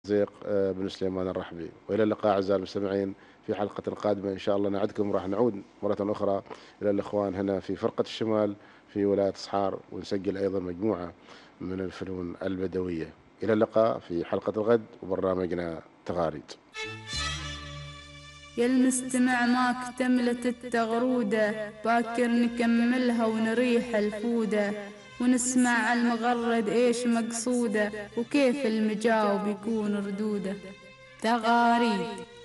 زيق بن سليمان الرحبي. وإلى اللقاء أعزائي المستمعين في حلقة قادمة إن شاء الله. نعدكم راح نعود مرة أخرى إلى الإخوان هنا في فرقة الشمال في ولاية صحار، ونسجل أيضا مجموعة من الفنون البدوية. إلى اللقاء في حلقة الغد وبرنامجنا تغاريد. يا المستمع ما اكتملت التغرودة، باكر نكملها ونريح الفودة، ونسمع المغرد ايش مقصوده، وكيف المجاوب يكون ردوده. تغاريد.